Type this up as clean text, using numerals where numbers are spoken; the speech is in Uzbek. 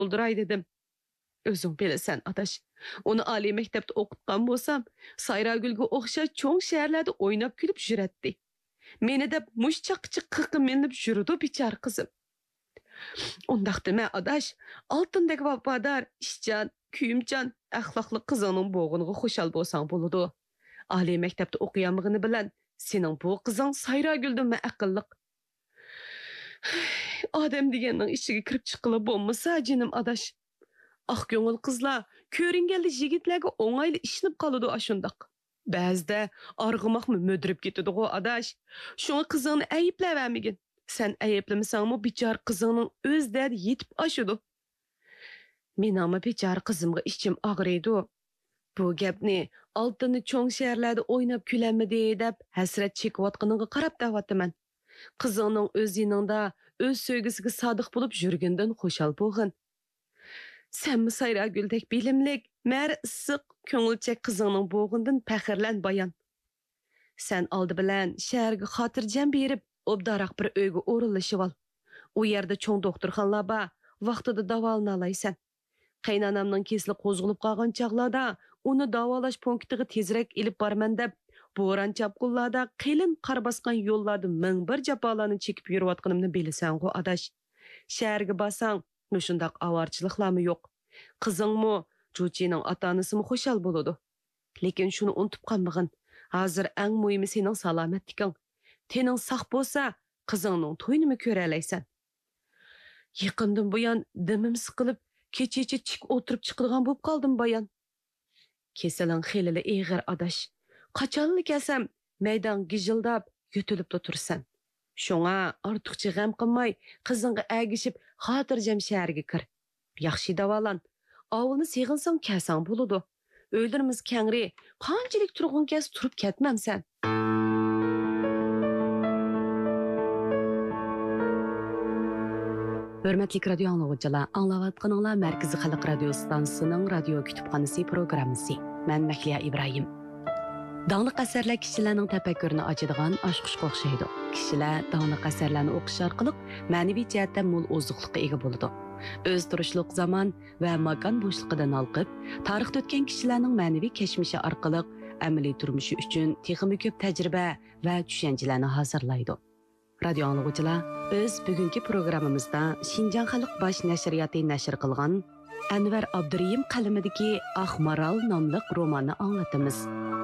bulduray dedim. Özün bilesən, adaş. Onu Ali mektepte okutkan bolsam, Sayragül'ge okşa çoğun şehirlerde oynap gülüp jüretti. Meni de muş çakıcı kıkı minip jürüdü biçar kızım. Ondaq deme adaş, altındaki vafadar, işcan, küyümcan, ahlaklı kızının boğunuğu hoşal bolsan boludu. Ali mektepte okuyamığını bilen, senin bu kızın Sayragül'dün mü akıllık? Adem degenin işigi kirip çıkılı bolmasa canım adaş. Ah göңül kızla, körüngeldi jigitlerge oңaylı işinip kalıdı aşındak. Bäzde argımak mı mödürüp getidi o adaş. Şuna kızını ayıplayvermegin. Sen ayıplamasan mı biçar kızının öz derdi yetip aşıdı. Men ama biçar kızımga içim ağrıydı. Bu gapni altını çoğun şehirlerde oynap külenmedi dep hasret çekivatqınıga qarap davatıman. Kızının öz yanında öz söygüsüge sadık bulup jürgünden hoşal boğun. Sen mi Sayragüldek bilimlik, mer ıssık, köngülçek kızının boğundan pəxirlen bayan. Sen aldı bilen şehirge hatırcam berip, obdarak bir öyge orullaşıp al. O yerde çoğun doktorxanlar ba, vaqtida davalını alaysan. Qaynanamның kesili qozgulup qalğan çağlarda, onu davalaş punktiga tezrek ilip barman dep, boran çapqullarda qilin qar basqan yollarda ming bir japalarni çekip yürüvatqanımni bilesan go adaş. Şehirge basan, nuşundaq avarçılıqlarmı yok. Kızыңmı, Cuci'nin atanısı mı hoşal boludu. Lekin şunu unutup qalmagın. Hazır en muhimi senin salametlikin. Tenin saq bolsa, kızыңның toyunu mu köre alaysan? Yıkındım bu yan, dimim sıkılıp, keçeçe çik oturup çıkılgan bulup kaldım bayan. Keselin xelili eğer adaş. Kaçanlı kesem, meydan gijildap, götülüp otursan. Şoňa artykça gam qılmay, kızыңga ägişip, hatırjam şäherge kir. Yaxşı davalan. Awulny seginsaň käsaň boludy. Öldürimiz käңri, qançylyk turgun kes turup ketmemsen. Hörmetlik radio anlagıcılar, anlavatqanыңlar Merkezi Xalq Radio Stansiýasynyň radio kütüphanysy programmasy. Men Mehliya İbrahim. Dağlıq əsərlər kişilərinin təfəkkürünü açıdığan aşqışqa oxşaydı. Kişilər dağlıq əsərlərini oxuş arqılıq mənəvi cəhətdən mol ozuqluqqa ega boludu. Öz turuşluq zaman və makan boşluğundan alqıb, tarixdə ötken kişilərinin mənəvi keçmişi arqılıq əməli turmuşu üçün texmi köp təcrübə və düşüncələrini hazırlaydı. Radio anlıqçılar, öz bugünkü programımızda Şinjan Xalq Baş Nəşriyyatı nəşr qılğan Anvar Abdurrahim qalamidagi Aq Maral nomli romanni anlatamiz.